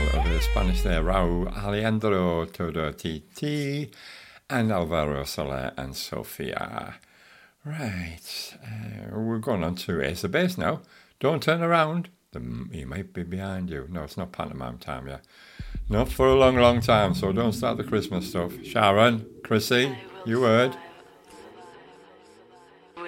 of the Spanish there, Raul Alejandro Todo TT, and Alvaro Soler and Sofia. Right, we're going on to Ace of Base now. Don't turn around. He might be behind you. No, it's not pantomime time yet. Not for a long, long time, so don't start the Christmas stuff. Sharon, Chrissy, you heard.